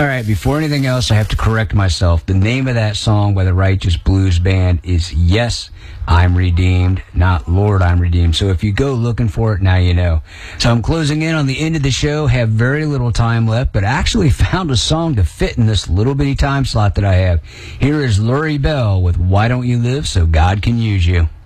All right, before anything else, I have to correct myself. The name of that song by the Righteous Blues Band is Yes, I'm Redeemed, not Lord, I'm Redeemed. So if you go looking for it, now you know. So I'm closing in on the end of the show, have very little time left, but actually found a song to fit in this little bitty time slot that I have. Here is Lurie Bell with Why Don't You Live So God Can Use You.